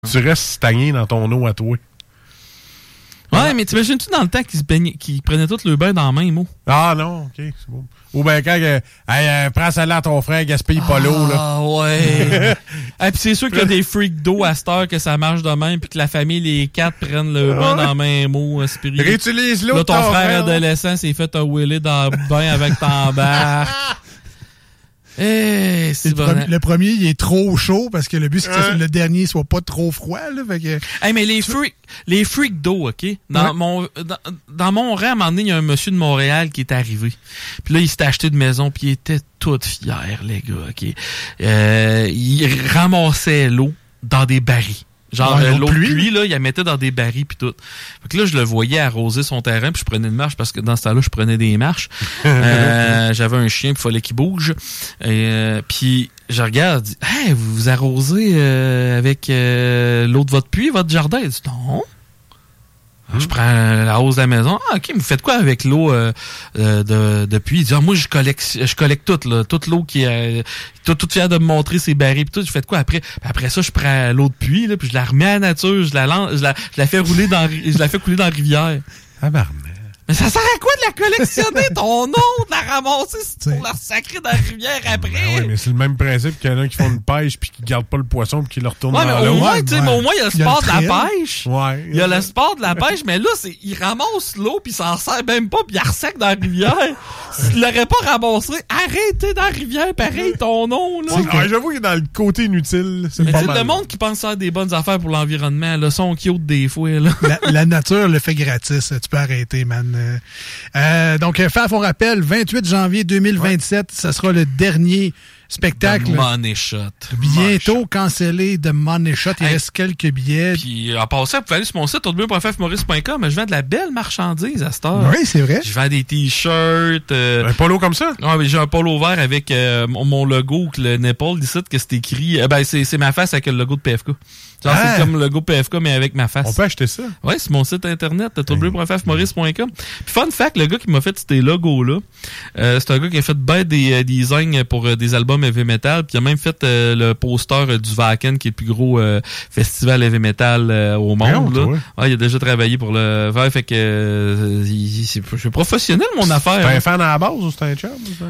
Tu restes stagné dans ton eau à toi. Ouais, mais t'imagines-tu dans le temps qu'ils prenaient tout le bain dans la main, Mo? Ah non, OK, c'est bon. Ou bien quand, prends celle-là à ton frère, gaspille pas l'eau, là. Ah ouais. Et puis c'est sûr qu'il y a des freaks d'eau à cette heure que ça marche de même, puis que la famille, les 4 prennent le bain dans la main, Mo. Réutilise l'eau. Là, ton frère adolescent s'est fait un wheelie dans le bain avec ton bar. Hey, le premier, il est trop chaud parce que le but, c'est que le dernier soit pas trop froid. Là, fait que... Hey, mais les freaks d'eau, OK? Dans mon rang, à un moment donné, il y a un monsieur de Montréal qui est arrivé. Puis là, il s'était acheté de maison, puis il était tout fier, les gars, OK? Il ramassait l'eau dans des barils. Genre, l'eau de pluie, là, il la mettait dans des barils pis tout. Fait que là, je le voyais arroser son terrain, puis je prenais une marche, parce que dans ce temps-là, je prenais des marches. J'avais un chien, puis il fallait qu'il bouge. Puis je regarde, je dis, hey, vous arrosez avec l'eau de votre puits, votre jardin? Il dit, non. Je prends la hausse de la maison. Ah, OK, mais vous faites quoi avec l'eau de puits? Il dit, moi, je collecte toute, là. Toute l'eau qui est tout fier de me montrer ses barils pis tout. Je fais de quoi après? Puis après ça, je prends l'eau de puits, là, puis je la remets à la nature, je la fais rouler je la fais couler dans la rivière. Ah, mais ça sert à quoi de la collectionner, ton eau, de la ramasser pour la sacrer dans la rivière après? Oui, mais c'est le même principe qu'il y en a qui font une pêche puis qui gardent pas le poisson puis qui le retournent dans l'eau. Au moins, il y a le sport de la pêche. Ouais. Il y a le sport de la pêche, mais là, il ramasse l'eau puis il s'en sert même pas puis il ressec dans la rivière. S'il l'aurait pas ramassé, arrêtez dans la rivière, pareil, ton eau, là. J'avoue qu'il est dans le côté inutile. C'est pas mal. Le monde qui pense faire des bonnes affaires pour l'environnement, là, sont cute des fois, là. La nature le fait gratis. Tu peux arrêter, man. Donc, Faf, on rappelle, 28 janvier 2027, ça sera le dernier spectacle. The Money Shot. Bientôt cancellé de Money Shot. Il reste quelques billets. Puis, en passant, vous pouvez aller sur mon site, www.fafmaurice.com. Je vends de la belle marchandise à cette heure. Oui, c'est vrai. Je vends des t-shirts. Un polo comme ça? Ouais, mais j'ai un polo vert avec mon logo, le nipple, ici, que c'est écrit. C'est ma face avec le logo de PFK. Genre, c'est comme le logo PFK, mais avec ma face. On peut acheter ça? Ouais, c'est mon site internet, www.fafmaurice.com. Puis, fun fact, le gars qui m'a fait ces logos-là, c'est un gars qui a fait bien des designs pour des albums heavy metal, puis il a même fait le poster du Wacken, qui est le plus gros festival heavy metal au monde. Là. Ouais, il a déjà travaillé pour le verre, fait que je suis professionnel, mon affaire. T'es un fan à la base ou c'est un chum?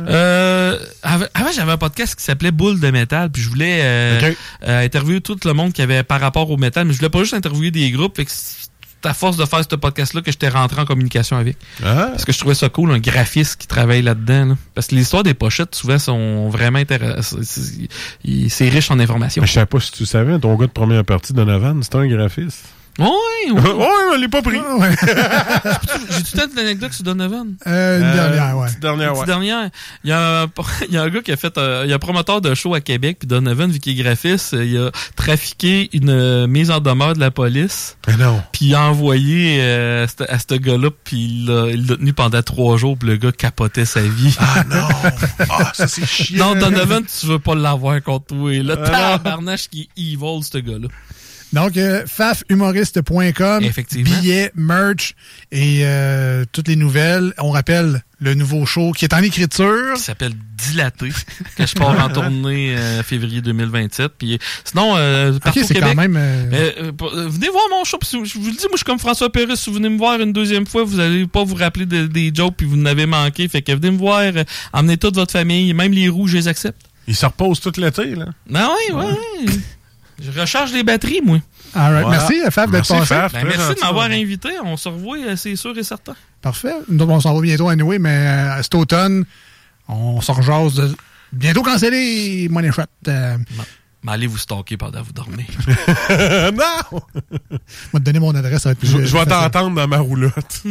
Avant, j'avais un podcast qui s'appelait Boule de métal, puis je voulais interviewer tout le monde qui avait par rapport au métal, mais je voulais pas juste interviewer des groupes, fait que c'est à force de faire ce podcast-là que j'étais rentré en communication avec. Parce que je trouvais ça cool, un graphiste qui travaille là-dedans. Là. Parce que l'histoire des pochettes, souvent, sont vraiment intéressantes. C'est riche en informations. Je sais pas si tu savais, ton gars de première partie, Donovan, c'était un graphiste. Oui. On l'est pas pris. J'ai-tu peut-être l'anecdote sur Donovan? Une dernière, ouais. Petite dernière. Il y a un gars qui a fait... il y a un promoteur de show à Québec, puis Donovan, vu qu'il est graphiste, il a trafiqué une mise en demeure de la police. Mais non. Puis il a envoyé à ce gars-là, puis il l'a tenu pendant 3 jours, puis le gars capotait sa vie. Ah non! Ah, ça c'est chiant! Non, Donovan, tu veux pas l'avoir contre toi. Là, tabarnache qui est evil, ce gars-là. Donc, fafhumoriste.com, billets, merch et toutes les nouvelles. On rappelle le nouveau show qui est en écriture. Qui s'appelle Dilaté, que je pars en tournée février 2027. Puis sinon, partout au Québec. Quand même, venez voir mon show. Je vous le dis, moi, je suis comme François Pérusse. Si vous venez me voir une deuxième fois, vous allez pas vous rappeler des jokes puis vous n'avez manqué. Fait que venez me voir, emmenez toute votre famille, même les roues, je les accepte. Ils se reposent tout l'été, là. Ben oui. Je recharge les batteries, moi. All right. Voilà. Merci, Faf, d'être passé. Merci de m'avoir invité. On se revoit, c'est sûr et certain. Parfait. Nous, on s'en va bientôt à anyway, mais cet automne, on se rejase de bientôt cancellé Money Shot. Mais allez vous stalker pendant que vous dormez. Non! Je vais te donner mon adresse. Je vais t'entendre dans ma roulotte.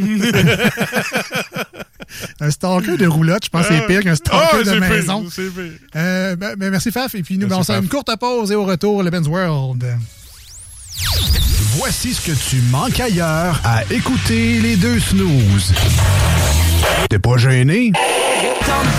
Un stalker de roulotte, je pense que c'est pire qu'un stalker de maison. C'est pire. Merci, Faf. Et puis nous, on se fait une courte pause et au retour, le Ben's World. Voici ce que tu manques ailleurs à écouter les deux snooze. T'es pas gêné?